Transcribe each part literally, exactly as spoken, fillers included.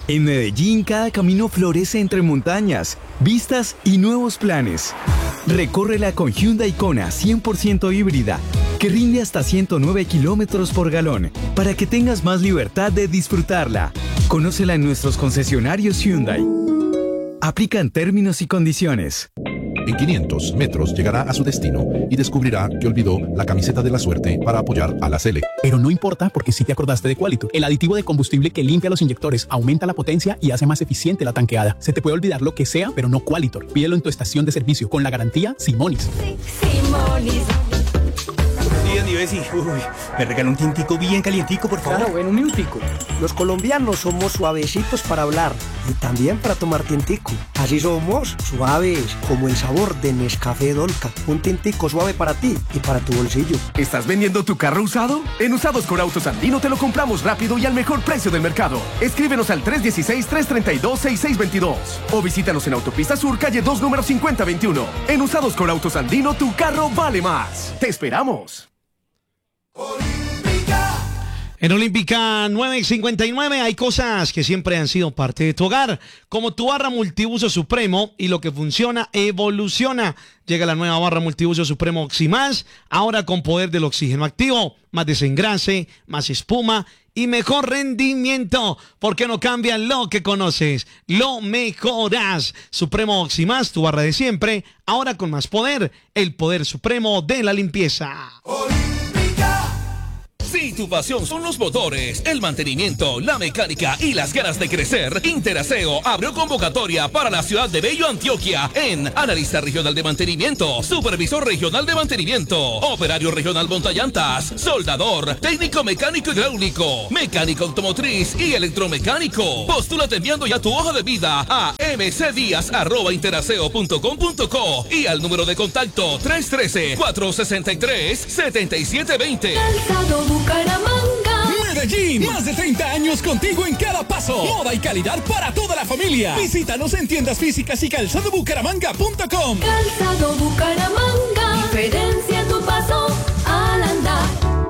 En Medellín, cada camino florece entre montañas, vistas y nuevos planes. Recórrela con Hyundai Kona cien por ciento híbrida, que rinde hasta ciento nueve kilómetros por galón, para que tengas más libertad de disfrutarla. Conócela en nuestros concesionarios Hyundai. Aplican términos y condiciones. En quinientos metros llegará a su destino y descubrirá que olvidó la camiseta de la suerte para apoyar a la Sele. Pero no importa, porque sí te acordaste de Qualitur, el aditivo de combustible que limpia los inyectores, aumenta la potencia y hace más eficiente la tanqueada. Se te puede olvidar lo que sea, pero no Qualitur. Pídelo en tu estación de servicio con la garantía Simonis. Simonis. Buenos días, mi Bessie. Uy, me regala un tintico bien calientico, por favor. Claro, bueno, un minutico. Los colombianos somos suavecitos para hablar y también para tomar tintico. Así somos, suaves, como el sabor de Nescafé Dolca. Un tintico suave para ti y para tu bolsillo. ¿Estás vendiendo tu carro usado? En Usados con Autos Andino te lo compramos rápido y al mejor precio del mercado. Escríbenos al tres uno seis, tres tres dos, seis seis dos dos o visítanos en Autopista Sur, calle dos, número cincuenta veintiuno. En Usados con Autos Andino, tu carro vale más. ¡Te esperamos! En Olímpica nueve cincuenta y nueve hay cosas que siempre han sido parte de tu hogar, como tu barra multiuso Supremo, y lo que funciona evoluciona. Llega la nueva barra multiuso Supremo Oximás, ahora con poder del oxígeno activo, más desengrase, más espuma y mejor rendimiento. ¿Por qué no cambias lo que conoces? Lo mejoras. Supremo Oximás, tu barra de siempre, ahora con más poder, el poder supremo de la limpieza. Si tu pasión son los motores, el mantenimiento, la mecánica y las ganas de crecer, Interaseo abrió convocatoria para la ciudad de Bello, Antioquia, en analista regional de mantenimiento, supervisor regional de mantenimiento, operario regional montallantas, soldador, técnico mecánico hidráulico, mecánico automotriz y electromecánico. Postúlate enviando ya tu hoja de vida a m c díaz arroba interaseo punto com punto co y al número de contacto tres uno tres, cuatro seis tres, siete siete dos cero. Bucaramanga. Medellín, más de treinta años contigo en cada paso. Moda y calidad para toda la familia. Visítanos en tiendas físicas y calzado bucaramanga punto com. Calzado Bucaramanga. Diferencia tu paso al andar.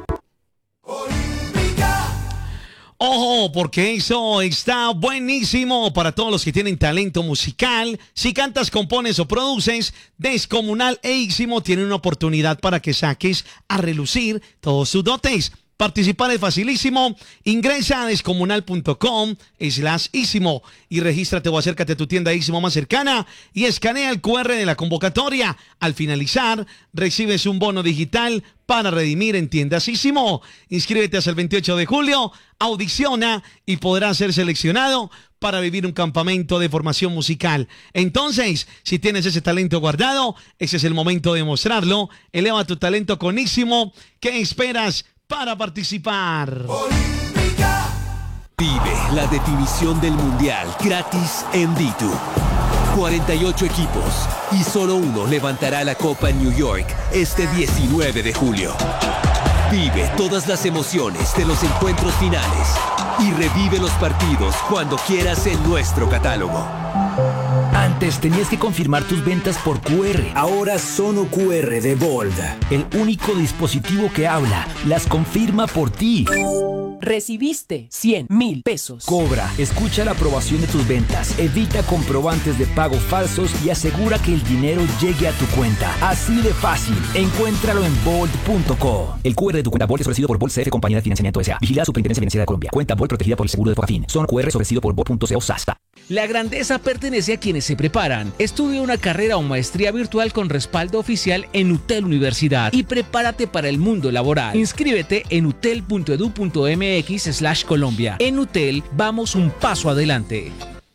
Ojo, porque eso está buenísimo para todos los que tienen talento musical. Si cantas, compones o produces, Descomunal e Íximo tienen una oportunidad para que saques a relucir todos sus dotes. Participar es facilísimo. Ingresa a descomunal punto com slash Íximo y regístrate o acércate a tu tienda Íximo más cercana y escanea el cu erre de la convocatoria. Al finalizar, recibes un bono digital para redimir en tiendas Íximo. Inscríbete hasta el veintiocho de julio, audiciona y podrás ser seleccionado para vivir un campamento de formación musical. Entonces, si tienes ese talento guardado, ese es el momento de mostrarlo. Eleva tu talento con Íximo. ¿Qué esperas para participar? Olímpica. Vive la definición del Mundial gratis en Ditu. cuarenta y ocho equipos y solo uno levantará la copa en New York este diecinueve de julio. Vive todas las emociones de los encuentros finales y revive los partidos cuando quieras en nuestro catálogo. Antes tenías que confirmar tus ventas por cu erre. Ahora Sono cu erre de Bold, el único dispositivo que habla, las confirma por ti. Recibiste cien mil pesos. Cobra, escucha la aprobación de tus ventas, evita comprobantes de pago falsos y asegura que el dinero llegue a tu cuenta. Así de fácil. Encuéntralo en bold punto co. El cu erre de tu cuenta Bold es ofrecido por Bold C F, Compañía de Financiamiento S A. Vigilada Superintendencia Financiera de Colombia. Cuenta Bold protegida por el seguro de Focafin. Son cu erre es ofrecido por bold punto co Sasta. La grandeza pertenece a quienes se preparan. Estudia una carrera o maestría virtual con respaldo oficial en UTEL Universidad y prepárate para el mundo laboral. Inscríbete en utel punto edu punto mx slash Colombia. En UTEL vamos un paso adelante.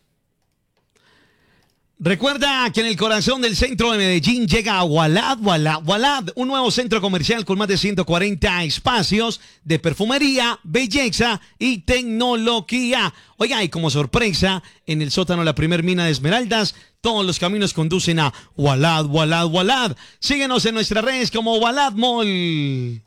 Recuerda que en el corazón del centro de Medellín llega Walad, Walad, Walad, un nuevo centro comercial con más de ciento cuarenta espacios de perfumería, belleza y tecnología. Oiga, y como sorpresa, en el sótano de la primer mina de esmeraldas, todos los caminos conducen a Walad, Walad, Walad. Síguenos en nuestras redes como Walad Mall.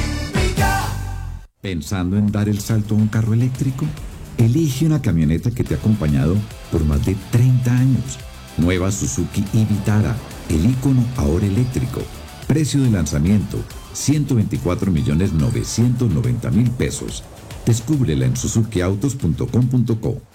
¿Pensando en dar el salto a un carro eléctrico? Elige una camioneta que te ha acompañado por más de treinta años. Nueva Suzuki Vitara, el ícono ahora eléctrico. Precio de lanzamiento, ciento veinticuatro millones novecientos noventa mil pesos. Descúbrela en suzuki autos punto com punto co.